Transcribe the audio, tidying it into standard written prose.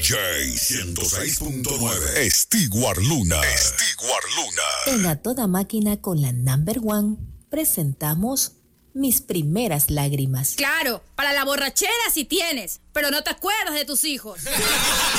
DJ 106.9. Stewart Luna. En A Toda Máquina con la Number One presentamos Mis Primeras Lágrimas. Claro, para la borrachera sí tienes, pero no te acuerdas de tus hijos.